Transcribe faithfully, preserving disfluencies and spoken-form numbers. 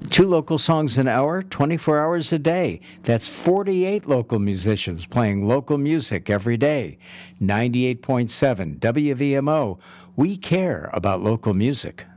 Two local songs an hour, twenty-four hours a day. That's forty-eight local musicians playing local music every day. ninety-eight point seven W V M O. We care about local music.